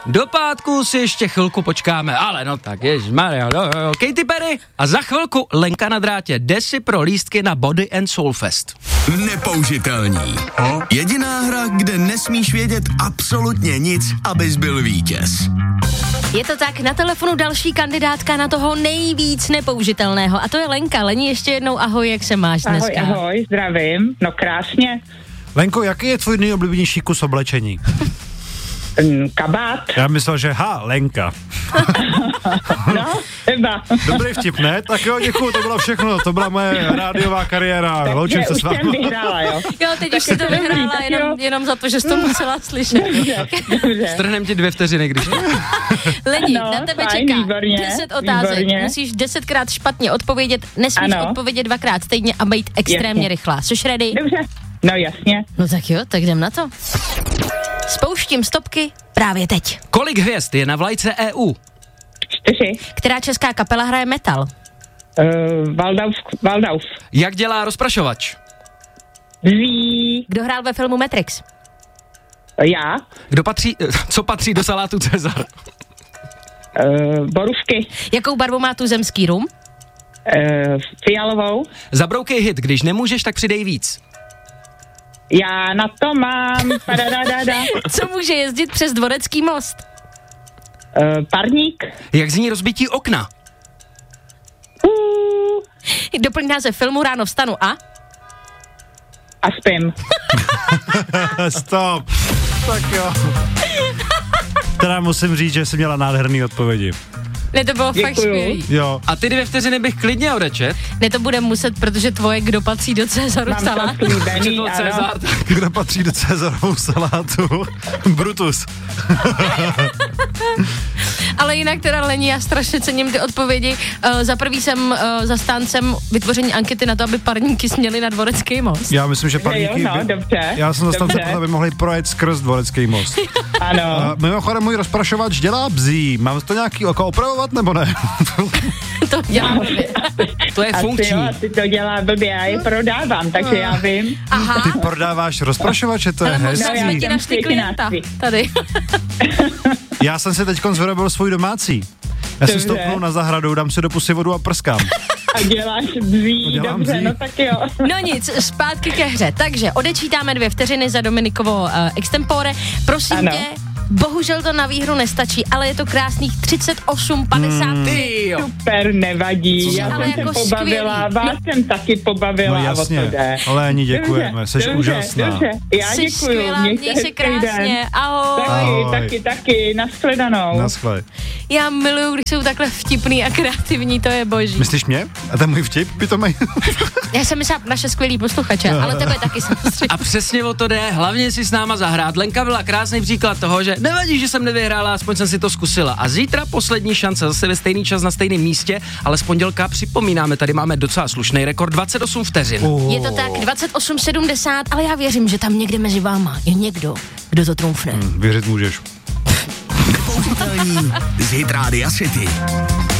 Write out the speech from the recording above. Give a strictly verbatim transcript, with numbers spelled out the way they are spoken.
Do pátku si ještě chvilku počkáme, ale no tak ježmarja, no, no, Katy Perry a za chvilku Lenka na drátě, jde si pro lístky na Body and Soul Fest. Nepoužitelní. Jediná hra, kde nesmíš vědět absolutně nic, abys byl vítěz. Je to tak, na telefonu další kandidátka na toho nejvíc nepoužitelného a to je Lenka. Leni, ještě jednou ahoj, jak se máš dneska? Ahoj, ahoj, zdravím, no krásně. Lenko, jaký je tvůj nejoblíbenější kus oblečení? Mm, kabát. Já myslel, že ha, Lenka. No, třeba. Dobrý vtip, ne? Tak jo, děkuju, to bylo všechno, to byla moje rádiová kariéra, loučím se s vámi. Takže už jsem vyhrála, jo. Jo, teď už si to vyhrála jenom, jenom za to, že jsi to musela slyšet. Dobře, dobře. Strhnem ti dvě vteřiny, když... Leni, No, na tebe fajn, čeká výborně, deset otázek, výborně. musíš desetkrát špatně odpovědět, nesmíš Ano. odpovědět dvakrát stejně a být extrémně Jasně. rychlá. Jsi ready? Dobře, no jasně. No tak jo, tak jdem na to. Spouštím stopky právě teď. Kolik hvězd je na vlajce E U? Čtyři. Která česká kapela hraje metal? Uh, Valdauf, Valdauf. Jak dělá rozprašovač? Zví. Kdo hrál ve filmu Matrix? Já. Kdo patří, co patří do salátu Cezar? Uh, borůvky. Jakou barvu má tu zemský rum? Uh, fialovou. Zabroukej hit, když nemůžeš, tak přidej víc. Já na to mám. Padadadada. Co může jezdit přes Dvorecký most? Uh, parník. Jak zní rozbití okna? Uh, Doplň název filmu Ráno vstanu a? a spím. Stop. Tak jo. Teda musím říct, že jsi měla nádherný odpovědi. Ne, to bylo Děkuju. fakt skvělý. Jo. A ty dvě vteřiny bych klidně odečet. Ne, to bude muset, protože tvoje kdo patří do Cezaru Mám salátu. to slíbený, Četl ano. Cezar, tak Kdo patří do Cezarovou salátu? Brutus. Ale jinak teda, Leni, já strašně cením ty odpovědi. Uh, za prvý jsem uh, zastáncem vytvoření ankety na to, aby parníky směli na Dvorecký most. Já myslím, že Jo, parníky... no, dobře. Já jsem zastánce dobře. proto, aby mohli projet skrz Dvorecký most. Ano. A mimochodem můj rozprašovač dělá bzí. Mám to nějaký oko opravovat, nebo ne? To dělám blbě. to je Asi funkční. jo, asi to dělá blbě, já je prodávám, takže já vím. Aha, Ty prodáváš rozprašovače, to je ale možná hezký. No, já jsme ti jsem našli klienta. květinářství. Tady. Já jsem si teďkon vyrobil svůj domácí. Já si Dobře. stoupnu na zahradu, dám si do pusy vodu a prskám. A děláš bzí, Dělám dobře, bzí. no tak jo. No nic, zpátky ke hře. Takže odečítáme dvě vteřiny za Dominikovo uh, extempore. Prosím Ano. tě, bohužel to na výhru nestačí, ale je to krásných třicet osm padesát tři. Ty jo. Super, nevadí, Což je já ale jsem jako se pobavila, vás jsem taky pobavila, No a o to jasně, jde. Léni, děkujeme, jsi dobře, úžasná. Dobře, já Jsi děkuju, skvělá, mějte měj se hezký krásně, den. ahoj. Taky, Ahoj. taky, taky, nashledanou. Naschle. Já miluju, když jsou takhle vtipný a kreativní, to je boží. Myslíš mě? A ten můj vtip? By to mají... Já jsem myslela naše skvělý posluchače, ale tebe taky samozřejmě. A přesně o to jde, hlavně si s náma zahrát. Lenka byla krásný příklad toho, že nevadí, že jsem nevyhrála, aspoň jsem si to zkusila. A zítra poslední šance, zase ve stejný čas na stejném místě, ale z pondělka připomínáme, tady máme docela slušný rekord, dvacet osm vteřin. Oh. Je to tak, dvacet osm sedmdesát, ale já věřím, že tam někde mezi váma je někdo, kdo to trumfne. Věřit můžeš. Nepoužitelní z Hit Rádia City.